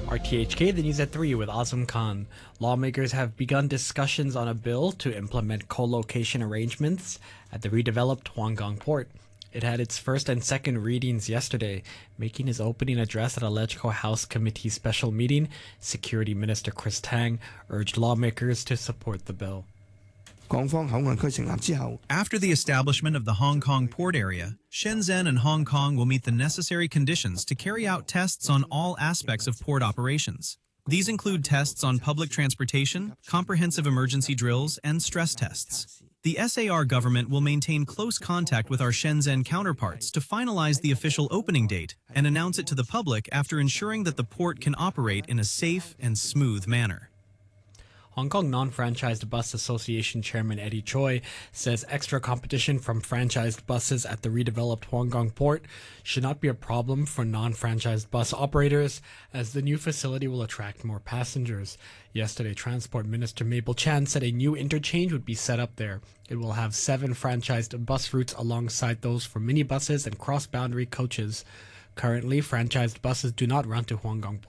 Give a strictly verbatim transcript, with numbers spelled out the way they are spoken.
R T H K, the news at three with Azam Khan. Lawmakers have begun discussions on a bill to implement co-location arrangements at the redeveloped Huanggang port. It had its first and second readings yesterday. Making his opening address at a LegCo House Committee special meeting, Security Minister Chris Tang urged lawmakers to support the bill. After the establishment of the Hong Kong port area, Shenzhen and Hong Kong will meet the necessary conditions to carry out tests on all aspects of port operations. These include tests on public transportation, comprehensive emergency drills, and stress tests. The S A R government will maintain close contact with our Shenzhen counterparts to finalize the official opening date and announce it to the public after ensuring that the port can operate in a safe and smooth manner. Hong Kong Non-Franchised Bus Association Chairman Eddie Choi says extra competition from franchised buses at the redeveloped Huanggang port should not be a problem for non-franchised bus operators, as the new facility will attract more passengers. Yesterday, Transport Minister Mabel Chan said a new interchange would be set up there. It will have seven franchised bus routes alongside those for minibuses and cross-boundary coaches. Currently, franchised buses do not run to Huanggang port.